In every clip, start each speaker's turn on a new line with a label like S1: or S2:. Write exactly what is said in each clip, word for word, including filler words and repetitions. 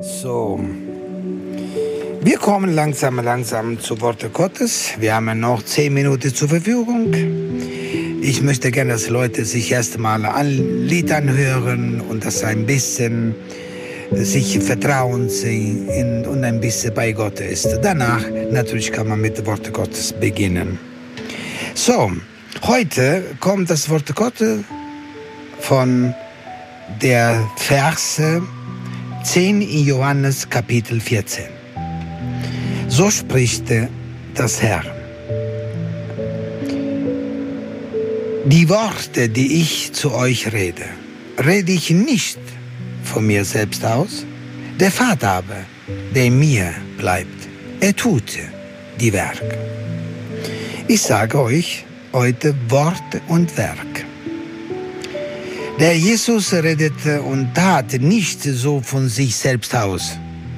S1: So, wir kommen langsam, langsam zu Worte Gottes. Wir haben noch zehn Minuten zur Verfügung. Ich möchte gerne, dass Leute sich erst mal ein Lied anhören und das ein bisschen sich vertrauen in, und ein bisschen bei Gott ist. Danach natürlich kann man mit Worte Gottes beginnen. So, heute kommt das Wort Gottes von der Verse zehn in Johannes Kapitel vierzehn. So spricht das Herr. Die Worte, die ich zu euch rede, rede ich nicht von mir selbst aus. Der Vater aber, der in mir bleibt, er tut die Werke. Ich sage euch heute Wort und Werk. Der Jesus redete und tat nicht so von sich selbst aus.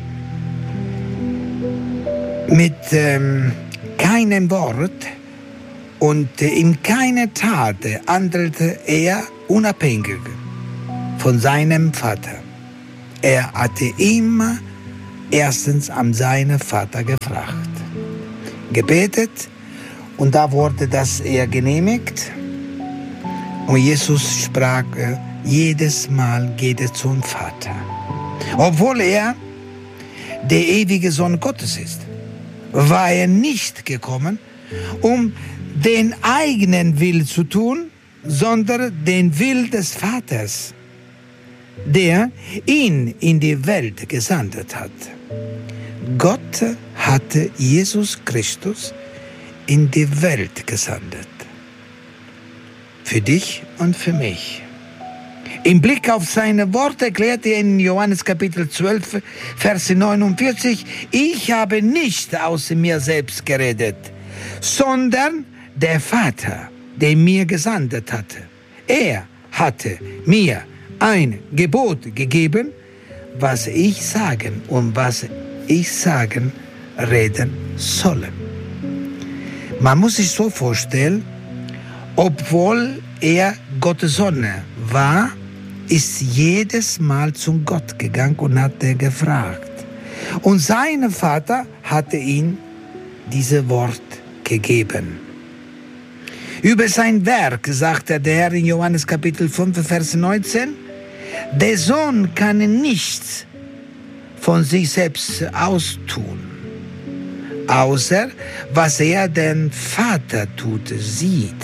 S1: Mit ähm, keinem Wort und in keiner Tat handelte er unabhängig von seinem Vater. Er hatte immer erstens an seinen Vater gefragt, gebetet und da wurde das er genehmigt. Und Jesus sprach, jedes Mal geht er zum Vater. Obwohl er der ewige Sohn Gottes ist, war er nicht gekommen, um den eigenen Willen zu tun, sondern den Willen des Vaters, der ihn in die Welt gesandt hat. Gott hatte Jesus Christus in die Welt gesandt. Für dich und für mich. Im Blick auf seine Worte erklärt er in Johannes Kapitel zwölf, Verse neunundvierzig, ich habe nicht aus mir selbst geredet, sondern der Vater, der mir gesandt hatte. Er hatte mir ein Gebot gegeben, was ich sagen und was ich sagen reden solle. Man muss sich so vorstellen, obwohl er Gottes Sohn war, ist jedes Mal zum Gott gegangen und hat er gefragt. Und sein Vater hatte ihm diese Wort gegeben. Über sein Werk sagte der Herr in Johannes Kapitel fünf, Vers neunzehn, der Sohn kann nichts von sich selbst austun, außer was er den Vater tut, sieht.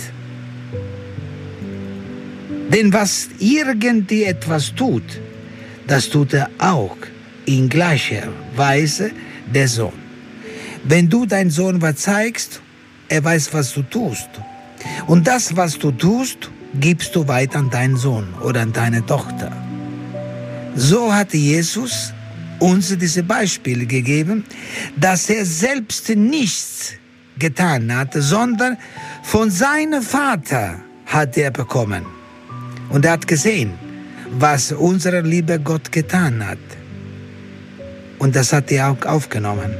S1: Denn was irgendetwas tut, das tut er auch in gleicher Weise der Sohn. Wenn du deinen Sohn was zeigst, er weiß, was du tust. Und das, was du tust, gibst du weiter an deinen Sohn oder an deine Tochter. So hat Jesus uns diese Beispiele gegeben, dass er selbst nichts getan hat, sondern von seinem Vater hat er bekommen. Und er hat gesehen, was unser lieber Gott getan hat. Und das hat er auch aufgenommen.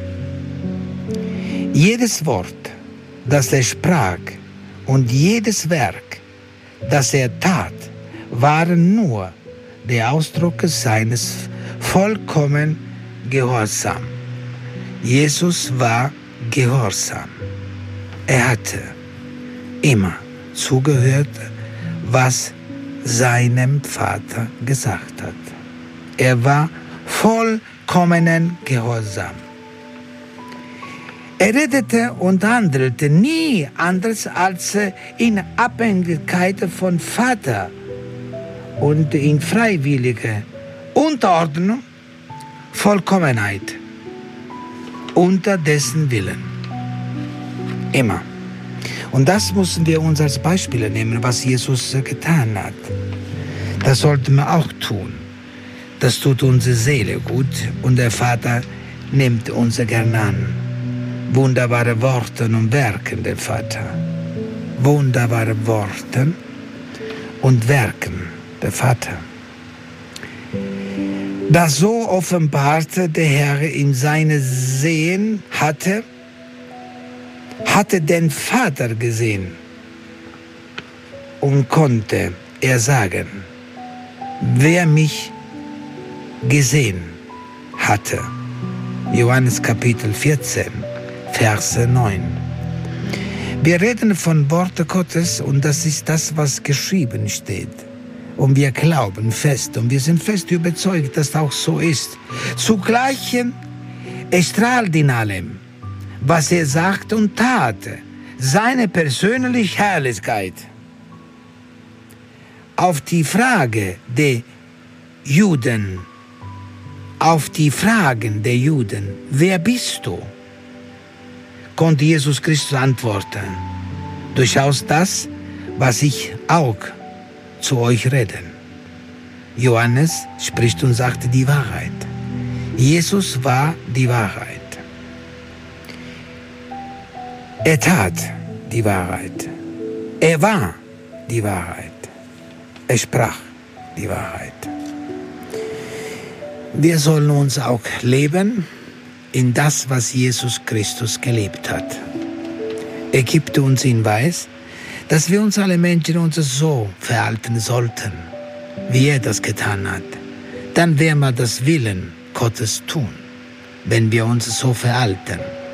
S1: Jedes Wort, das er sprach und jedes Werk, das er tat, waren nur der Ausdruck seines vollkommenen Gehorsams. Jesus war gehorsam. Er hatte immer zugehört, was seinem Vater gesagt hat. Er war vollkommenen Gehorsam. Er redete und handelte nie anders als in Abhängigkeit von Vater und in freiwilliger Unterordnung, Vollkommenheit, unter dessen Willen. Immer. Und das müssen wir uns als Beispiel nehmen, was Jesus getan hat. Das sollten wir auch tun. Das tut unsere Seele gut und der Vater nimmt uns gerne an. Wunderbare Worte und Werken der Vater. Wunderbare Worte und Werken der Vater. Das so offenbarte der Herr in seine Sehen hatte, hatte den Vater gesehen und konnte er sagen, wer mich gesehen hatte. Johannes Kapitel vierzehn, Verse neun. Wir reden von Worte Gottes und das ist das, was geschrieben steht. Und wir glauben fest und wir sind fest überzeugt, dass das auch so ist. Zugleich er strahlt in allem, was er sagt und tat, seine persönliche Herrlichkeit. Auf die Frage der Juden, auf die Fragen der Juden, wer bist du? Konnte Jesus Christus antworten, durchaus das, was ich auch zu euch rede. Johannes spricht und sagte die Wahrheit. Jesus war die Wahrheit. Er tat die Wahrheit. Er war die Wahrheit. Er sprach die Wahrheit. Wir sollen uns auch leben in das, was Jesus Christus gelebt hat. Er gibt uns Hinweis, dass wir uns alle Menschen uns so verhalten sollten, wie er das getan hat. Dann werden wir das Willen Gottes tun, wenn wir uns so verhalten.